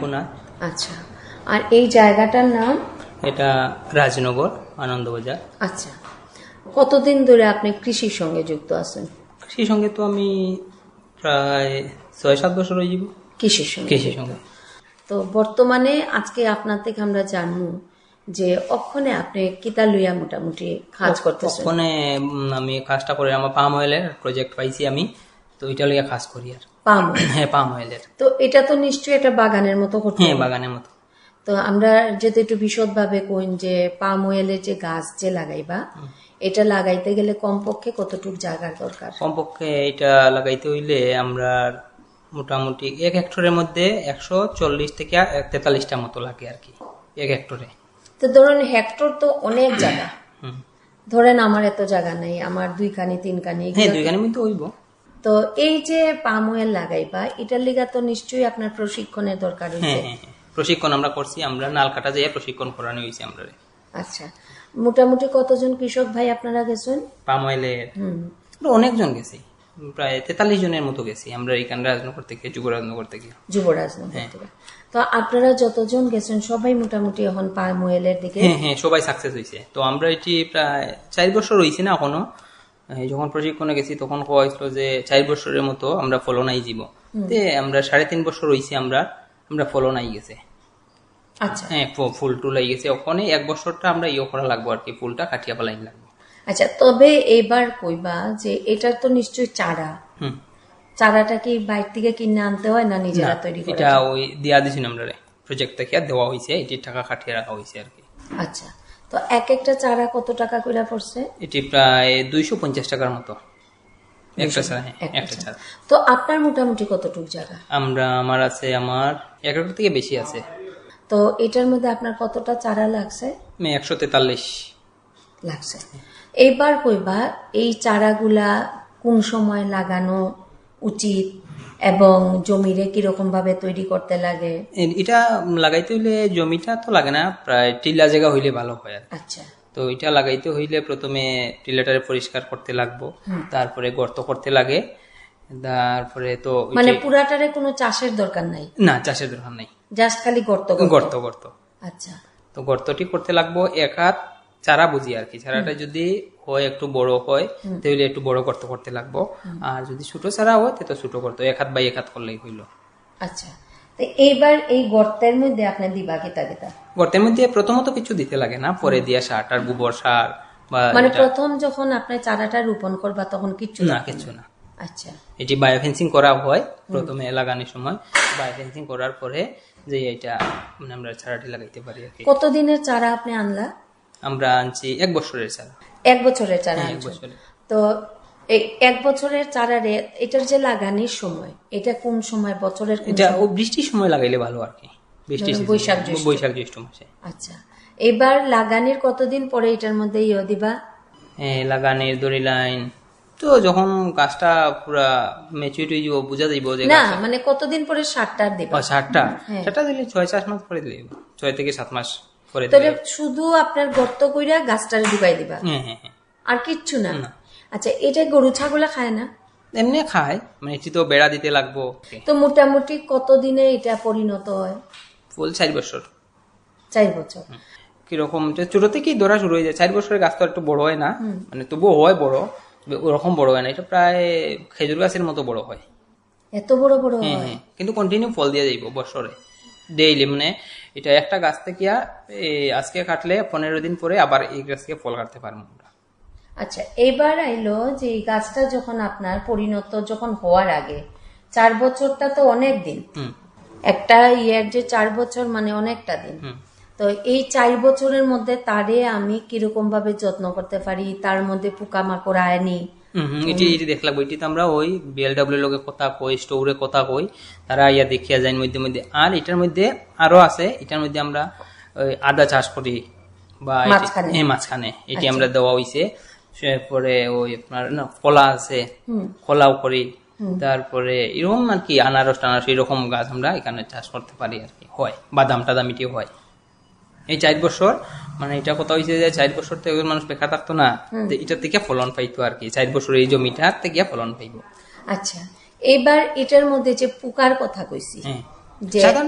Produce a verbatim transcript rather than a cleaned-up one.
চাইকুনা। আচ্ছা, আর এই জায়গাটার নাম? এটা রাজনগর, আনন্দবাজার। আচ্ছা, কতদিন ধরে আপনি কৃষির সঙ্গে যুক্ত আছেন? কৃষির সঙ্গে তো আমি প্রায় ছয় সাত বছর হয়ে যাব কৃষির সঙ্গে। কৃষির সঙ্গে তো বর্তমানে আজকে আপনার থেকে আমরা জানবো যে ওখানে আপনি কিতা লইয়া মোটামুটি কাজ করতেছেন? ওখানে আমি কাজটা করি, আমার পাম অয়েলের প্রজেক্ট পাইছি আমি, তো এটা লইয়া কাজ করি। আর পাম? হ্যাঁ, পাম অয়েলের। তো এটা তো নিশ্চয়ই একটা বাগানের মতো করতে? হ্যাঁ, বাগানের মতো। তো আমরা যদি একটু বিশদ ভাবে কইন যে পাম অয়েলের যে গাছ যে লাগাইবা, এটা লাগাইতে গেলে কমপক্ষে কতটুকু জায়গার দরকার? কমপক্ষে এটা লাগাইতে হইলে আমরা মোটামুটি এক হেক্টরের মধ্যে একশো চল্লিশ থেকে তেতাল্লিশটা মতো লাগে আর কি, এক হেক্টরে। তো ধরুন হেক্টর তো অনেক জায়গা, ধরেন আমার এত জায়গা নাই, আমার দুই কানি তিন কানি। হ্যাঁ, দুই কানি মধ্যে হইব। তো এই যে পাম অয়েল লাগাইবা, এটার লিগা তো নিশ্চয়ই আপনার প্রশিক্ষণের দরকার হইছে? হ্যাঁ হ্যাঁ, প্রশিক্ষণ আমরা করছি, আমরা নালকাটা যাইয়া প্রশিক্ষণ করানো হয়েছে আমরা। আচ্ছা, মোটামুটি কতজন কৃষক ভাই আপনারা গেছেন পাম অয়েলের? অনেকজন গেছি, প্রায় তেতাল্লিশ জনের মতো গেছি আমরা এখানে রাজনগর থেকে, যুবরাজনগর থেকে। যুবরাজনগর থেকে। তো আপনারা যতজন গেছেন সবাই মোটামুটি এখন পাম অয়েলের দিকে? হ্যাঁ হ্যাঁ, সবাই সাকসেস হয়েছে। তো আমরা এটি প্রায় চার বছর হয়েছি না এখনো, যখন প্রশিক্ষণে গেছি তখন কোয়া হয়েছিল যে চার বছরের মতো আমরা ফলন আই যাব। তে আমরা সাড়ে তিন বছর হয়েছি আমরা আমরা ফলন আই গেছে। আচ্ছা, হ্যাঁ, ফুল টুল আই গেছে। ওখানে এক বছরটা আমরা ইয়ে করা লাগবো আর কি, ফুলটা কাটিয়া পালাই লাগবে। আচ্ছা, তবে এইবার কইবা যে এটার তো নিশ্চয়ই চারা, হুম, চারাটা কি বাইরে থেকে কিনে আনতে হয় না নিজেরা তৈরি করা? এটা ওই দিয়া দিছেন আমরা প্রজেক্ট থেকে দেওয়া হয়েছে, এটির টাকা কাটিয়ে রাখা হয়েছে আর কি। আচ্ছা, তো এক একটা চারা কত টাকা করে পড়ছে? এটি প্রায় দুইশো পঞ্চাশ টাকার মতো একটা চারা। হ্যাঁ, একটা চারা। তো আপনার মোটামুটি কতটুকু জায়গা? আমরা আমার আছে আমার এক একর থেকে বেশি আছে। তো এটার মধ্যে আপনার কতটা চারা লাগছে? একশো তেতাল্লিশ লাগছে। এইবার কইবা এই চারাগুলা কোন সময় লাগানো উচিত এবং জমিরে কিরকম ভাবে তৈরি করতে লাগে? এটা লাগাইতে হইলে জমিটা তো লাগে না, প্রায় টিলা জায়গা হইলে ভালো হয়। আচ্ছা, তো এটা লাগাইতে হইলে প্রথমে টিলাটারে পরিষ্কার করতে লাগবো, তারপরে গর্ত করতে লাগে, তারপরে তো মানে পুরাটারে কোনো চাষের দরকার নাই? না, চাষের দরকার নাই, জাস্ট খালি গর্ত গর্ত গর্ত আচ্ছা, তো গর্তটি করতে লাগবো এক হাত চারা বুঝি আর কি। চারাটা যদি হয় একটু বড় হয় তাহলে একটু বড় গর্ত করতে লাগবো, আর যদি ছোট চারা হয় তো ছোট গর্ত, এক হাত বাই এক হাত করলেই হইলো। আচ্ছা, তো এইবার এই গর্তের মধ্যে আপনি দিবা কেতা কেতা? গর্তের মধ্যে প্রথমত কিছু দিতে লাগে না, পরে দিয়া সার আর গোবর সার। মানে প্রথম যখন আপনি চারাটা রোপণ করবা তখন কিছু না? কিছু না। আচ্ছা, এটি বায়োফেন্সিং করা হয় প্রথমে লাগানোর সময়। বায়োফেন্সিং করার পরে যে এটা মানে আমরা চারাটি লাগাইতে পারি আর কি। কতদিনের চারা আপনি আনলা? আমরা আনছি এক বছরের চারা। এক বছরের চারা? এক বছরের। তো এই এক বছরের চারারে এটার যে লাগানোর সময়, এটা কোন সময় বছরের? এটা ও বৃষ্টির সময় লাগাইলে ভালো আর কি, বৃষ্টি বৈশাখ বৈশাখ জ্যৈষ্ঠ মাসে। আচ্ছা, এবার লাগানোর কতদিন পরে এটার মধ্যে ইয়ে দিবা? হ্যাঁ, লাগানোর দড়ি লাইন তো যখন গাছটা পুরা ম্যাচুরিটি হইব বুঝা যাইব যে না, মানে কতদিন পরে সারটা দিবা? সারটা সারটা দিলে ছয় চার মাস পরে দিলে, ছয় থেকে সাত মাস পরে দিলে। শুধু আপনার গর্ত কইরা গাছটারে ডুবাই দিবা? হ্যাঁ হ্যাঁ হ্যাঁ, আর কিচ্ছু না? আচ্ছা, এটা গরু ছাগলা খায় না? এমনি খায়, মানে এটি তো বেড়া দিতে লাগবো। তো মোটামুটি কতদিনে এটা পরিণত হয়? ফুল চার বছর। চার বছর? কিরকম ছোট থেকেই ধরা শুরু হয়ে যায়। চার বছরের গাছ তো একটু বড় হয় না, মানে তবুও হয় বড়, ওরকম বড় হয় না। এটা প্রায় খেজুর গাছের মতো বড় হয়। এত বড় বড় হয়? হ্যাঁ, কিন্তু কন্টিনিউ ফল দিয়ে যাইব বছরে ডেইলি। মানে এটা একটা গাছ থেকে আজকে কাটলে পনেরো দিন পরে আবার এই গাছ থেকে ফল কাটতে পারবো আমরা। আচ্ছা, এবার আইলো যে এই গাছটা যখন আপনার পরিণত যখন হওয়ার আগে চার বছরটা তো অনেক দিন, একটা ইয়ার যে চার বছর মানে অনেকটা দিন। তো এই চার বছরের মধ্যে তারে আমি কিরকম ভাবে যত্ন করতে পারি, তার মধ্যে পোকামাকড় আয়নি? হম এটি এটি দেখলাম, এটি তো আমরা ওই বিএলডব্লিউ লোকে কথা কই, স্টোরে কথা কই, তারা ইয়া দেখিয়া যায় মধ্যে মধ্যে। আর এটার মধ্যে আরো আছে, এটার মধ্যে আমরা আদা চাষ করি বা মাঝখানে এটি আমরা দেওয়া হয়েছে। তারপরে ওই আপনার কলা আছে, কলাও করি। তারপরে এরকম আর কি আনারস টানারস এরকম গাছ আমরা এখানে চাষ করতে পারি আর কি, হয় বাদাম টাদাম এটি হয়। এই চার বছর মানে এটা কথা হয়েছে যে চার বছর তো একজন মানুষ বেকার থাকতো না, এটা থেকে ফলন পাইতো আর কি, চার বছর এই জমিটা থেকে ফলন পাইবো। আচ্ছা, এবার এটার মধ্যে যে পোকার কথা কইছি, যে